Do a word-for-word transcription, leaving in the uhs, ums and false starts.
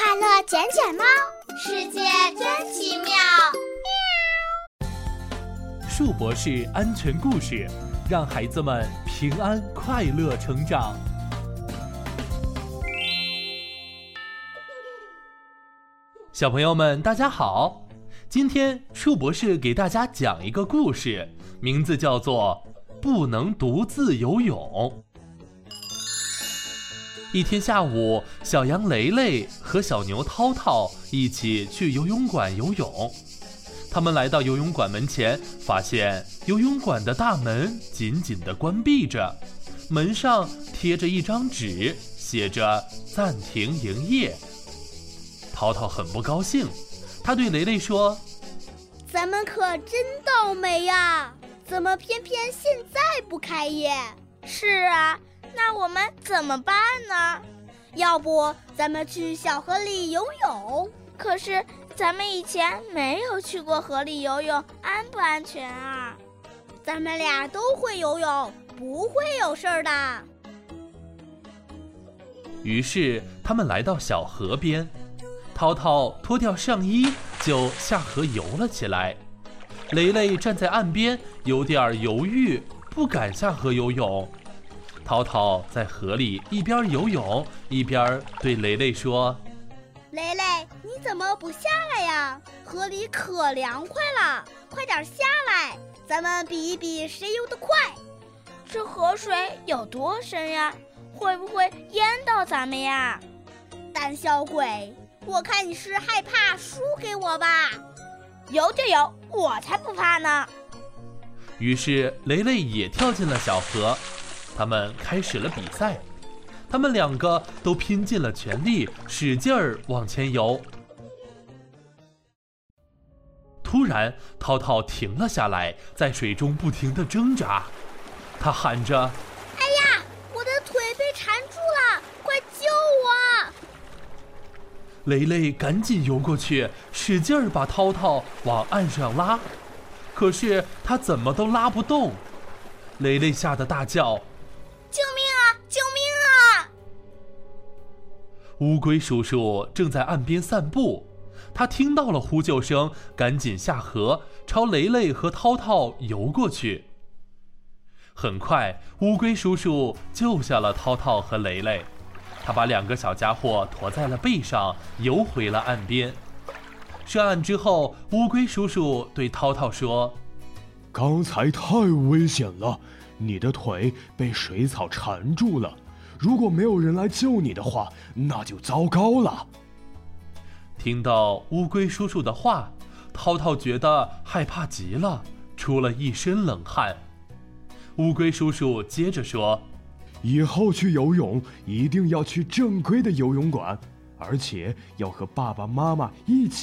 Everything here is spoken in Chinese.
快乐捡捡猫， 世界真奇妙。 树博士安全故事，让孩子们平安快乐成长。小朋友们大家好，今天树博士给大家讲一个故事，名字叫做不能独自游泳。一天下午，小羊雷雷和小牛涛涛一起去游泳馆游泳。他们来到游泳馆门前，发现游泳馆的大门紧紧地关闭着，门上贴着一张纸，写着暂停营业。涛涛很不高兴，他对雷雷说： 咱们可真倒霉呀，怎么偏偏现在不开业？ 是啊，那我们怎么办呢？ 要不咱们去小河里游泳？ 可是咱们以前没有去过河里游泳，安不安全啊？ 咱们俩都会游泳，不会有事儿的。 于是他们来到小河边，涛涛脱掉上衣就下河游了起来。雷雷站在岸边，有点犹豫，不敢下河游泳。涛涛在河里一边游泳一边对雷雷说： 雷雷，你怎么不下来呀？河里可凉快了，快点下来，咱们比一比谁游得快。 这河水有多深呀？会不会淹到咱们呀？ 胆小鬼，我看你是害怕输给我吧。 游就游，我才不怕呢。 于是雷雷也跳进了小河，他们开始了比赛。他们两个都拼尽了全力，使劲儿往前游。突然，涛涛停了下来，在水中不停地挣扎。他喊着： 哎呀，我的腿被缠住了，快救我！ 雷雷赶紧游过去，使劲儿把涛涛往岸上拉，可是他怎么都拉不动。雷雷吓得大叫： 救命啊！救命啊！ 乌龟叔叔正在岸边散步，他听到了呼救声，赶紧下河，朝雷雷和涛涛游过去。很快，乌龟叔叔救下了涛涛和雷雷，他把两个小家伙驮在了背上，游回了岸边。上岸之后，乌龟叔叔对涛涛说： 刚才太危险了，你的腿被水草缠住了，如果没有人来救你的话，那就糟糕了。 听到乌龟叔叔的话，涛涛觉得害怕极了，出了一身冷汗。乌龟叔叔接着说： 以后去游泳一定要去正规的游泳馆，而且要和爸爸妈妈一起